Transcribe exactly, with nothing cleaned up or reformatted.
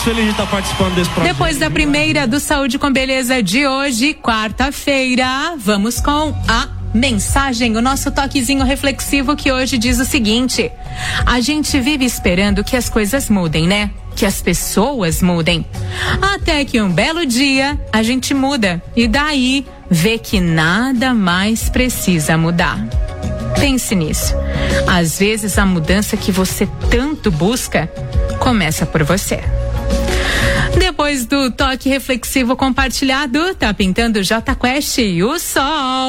feliz de estar participando desse projeto. Depois da primeira do Saúde com Beleza de hoje, quarta-feira, vamos com a mensagem, o nosso toquezinho reflexivo que hoje diz o seguinte: a gente vive esperando que as coisas mudem, né? Que as pessoas mudem. Até que um belo dia a gente muda e daí vê que nada mais precisa mudar. Pense nisso. Às vezes a mudança que você tanto busca começa por você. Depois do toque reflexivo compartilhado, tá pintando Jota Quest e o sol.